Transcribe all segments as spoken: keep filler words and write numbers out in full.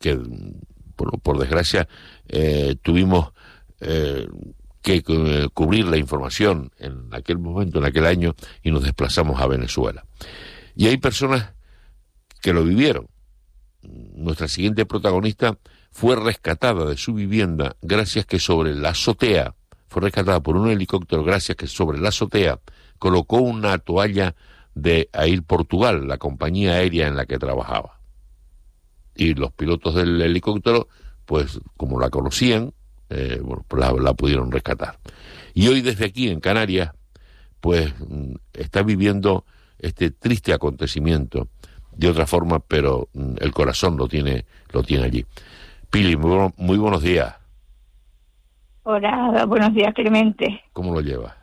que por, por desgracia eh, tuvimos eh, que eh, cubrir la información en aquel momento, en aquel año, y nos desplazamos a Venezuela. Y hay personas que lo vivieron. Nuestra siguiente protagonista fue rescatada de su vivienda gracias que sobre la azotea, fue rescatada por un helicóptero gracias que sobre la azotea colocó una toalla de Air Portugal, la compañía aérea en la que trabajaba. Y los pilotos del helicóptero, pues como la conocían, eh, bueno, pues la, la pudieron rescatar. Y hoy desde aquí en Canarias, pues está viviendo este triste acontecimiento de otra forma, pero el corazón lo tiene, lo tiene allí. Pili, muy, bueno, muy buenos días. Hola, buenos días, Clemente. ¿Cómo lo llevas?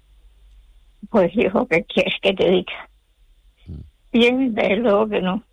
Pues hijo, ¿qué quieres que te diga? Mm. Bien, desde luego que no.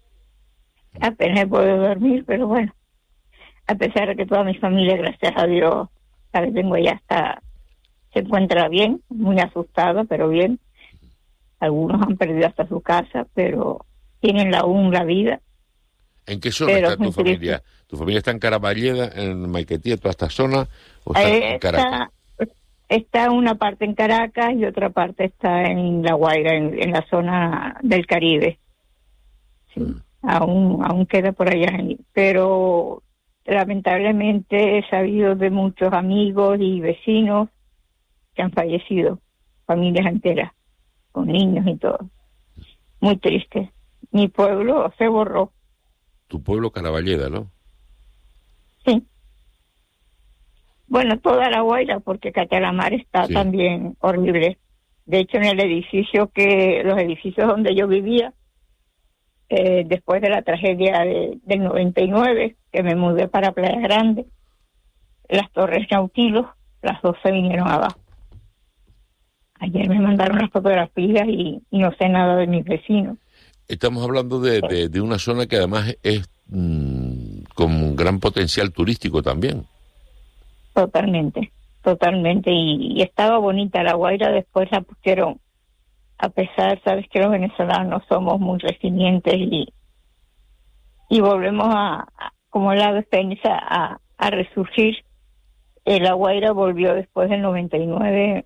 Apenas puedo dormir, pero bueno, a pesar de que toda mi familia, gracias a Dios, la que tengo ya está, se encuentra bien, muy asustada, pero bien. Algunos han perdido hasta su casa, pero tienen aún la vida. ¿En qué zona pero está tu familia? Triste. ¿Tu familia está en Caraballeda, en Maiquetía, toda esta zona? ¿O está eh, en Caracas? Está, está una parte en Caracas y otra parte está en La Guaira, en, en la zona del Caribe. Sí, mm. aún, aún queda por allá. Pero lamentablemente he sabido de muchos amigos y vecinos que han fallecido, familias enteras, con niños y todo. Muy triste. Mi pueblo se borró. Tu pueblo Caraballeda, ¿no? Sí. Bueno, toda La Guaira, porque Cachalamar está sí. también horrible. De hecho, en el edificio que, los edificios donde yo vivía, eh, después de la tragedia de, del noventa y nueve, que me mudé para Playa Grande, las Torres Nautilus, las dos se vinieron abajo. Ayer me mandaron las fotografías y, y no sé nada de mis vecinos. Estamos hablando de, de, de una zona que además es mmm, con un gran potencial turístico también. Totalmente, totalmente. Y, y estaba bonita La Guaira, después la pusieron, a pesar, sabes que los venezolanos somos muy resilientes y, y volvemos a, a como la defensa, a, a resurgir. Eh, La Guaira volvió después del noventa y nueve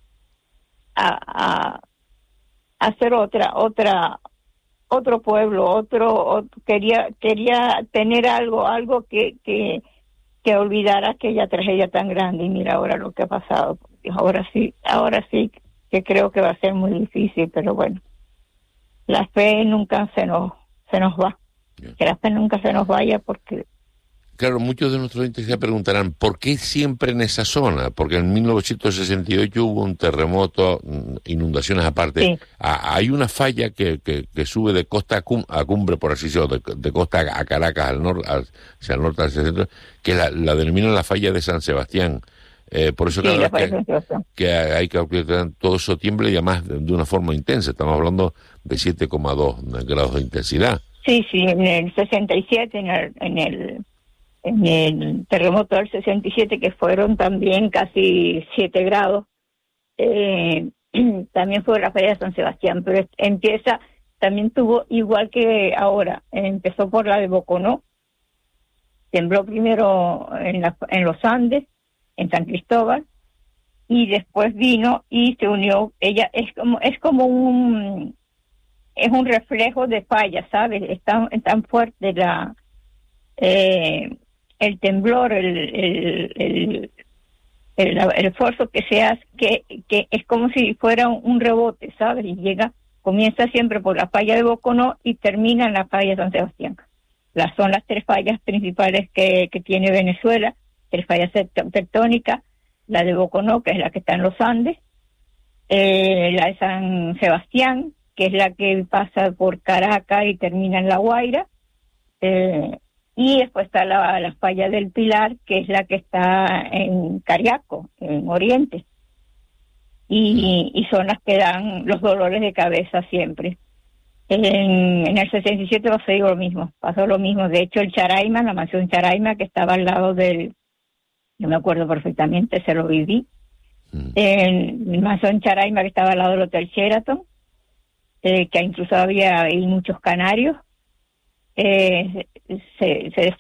a, a, a hacer otra, otra... otro pueblo, otro, otro quería quería tener algo, algo que, que que olvidara aquella tragedia tan grande, y mira ahora lo que ha pasado. Ahora sí, ahora sí que creo que va a ser muy difícil, pero bueno, la fe nunca se nos se nos va, yeah. que la fe nunca se nos vaya, porque claro, muchos de nuestros oyentes se preguntarán, ¿por qué siempre en esa zona? Porque en mil novecientos sesenta y ocho hubo un terremoto, inundaciones aparte. Sí. Ah, hay una falla que, que, que sube de costa a, cum, a cumbre, por así decirlo, de, de costa a Caracas, al norte, hacia el norte, hacia el centro, que la, la denominan la falla de San Sebastián. Eh, por eso sí, cada vez que, que hay que todo eso tiemble, y además de, de una forma intensa. Estamos hablando de siete coma dos grados de intensidad. Sí, sí, en el sesenta y siete, en el... En el... en el terremoto del sesenta y siete, que fueron también casi siete grados, eh, también fue la falla de San Sebastián, pero empieza, también tuvo, igual que ahora, empezó por la de Boconó, tembló primero en, la, en los Andes, en San Cristóbal, y después vino y se unió, ella es como, es como un, es un reflejo de falla, ¿sabes? Es tan, es tan fuerte la... Eh, el temblor, el el, el, el, el esfuerzo que se hace, que, que es como si fuera un rebote, ¿sabes? Y llega, comienza siempre por la falla de Boconó y termina en la falla de San Sebastián. Las son las tres fallas principales que, que tiene Venezuela, tres fallas tectónicas, la de Boconó, que es la que está en los Andes, eh, la de San Sebastián, que es la que pasa por Caracas y termina en La Guaira, eh, y después está la, la falla del Pilar, que es la que está en Cariaco, en Oriente. Y, y son las que dan los dolores de cabeza siempre. En, en el sesenta y siete pasó lo mismo, pasó lo mismo. De hecho, el Charaima, la mansión Charaima, que estaba al lado del... Yo me acuerdo perfectamente, se lo viví. Mm. En la mansión Charaima, que estaba al lado del Hotel Sheraton, eh, que incluso había ahí muchos canarios. Eh, se, se